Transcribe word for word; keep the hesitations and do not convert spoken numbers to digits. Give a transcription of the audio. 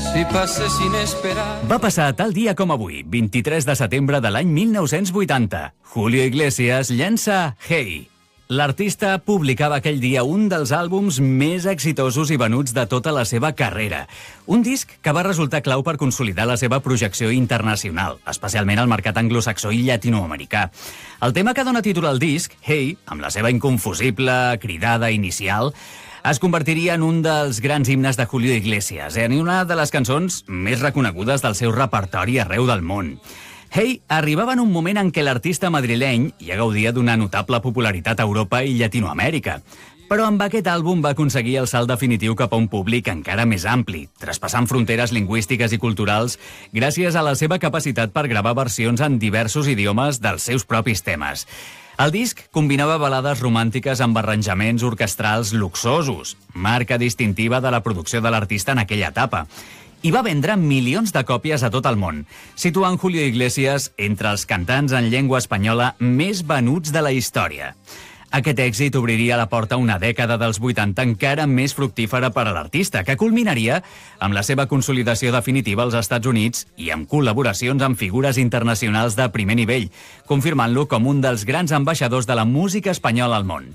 si passés inesperat. Va passar tal dia com avui, vint-i-tres de setembre de l'any mil nou-cents vuitanta. Julio Iglesias llença Hey. L'artista publicava aquell dia un dels àlbums més exitosos i venuts de tota la seva carrera. Un disc que va resultar clau per consolidar la seva projecció internacional, especialment al mercat anglosaxó i llatinoamericà. El tema que dona títol al disc, Hey, amb la seva inconfusible cridada inicial, es convertiria en un dels grans himnes de Julio Iglesias, en una de les cançons més reconegudes del seu repertori arreu del món. Hey arribava en un moment en què l'artista madrileny ja gaudia d'una notable popularitat a Europa i Llatinoamèrica. Però amb aquest àlbum va aconseguir el salt definitiu cap a un públic encara més ampli, traspassant fronteres lingüístiques i culturals gràcies a la seva capacitat per gravar versions en diversos idiomes dels seus propis temes. El disc combinava balades romàntiques amb arranjaments orquestrals luxosos, marca distintiva de la producció de l'artista en aquella etapa, i va vendre milions de còpies a tot el món, situant Julio Iglesias entre els cantants en llengua espanyola més venuts de la història. Aquest èxit obriria la porta a una dècada dels vuitanta encara més fructífera per a l'artista, que culminaria amb la seva consolidació definitiva als Estats Units i amb col·laboracions amb figures internacionals de primer nivell, confirmant-lo com un dels grans ambaixadors de la música espanyola al món.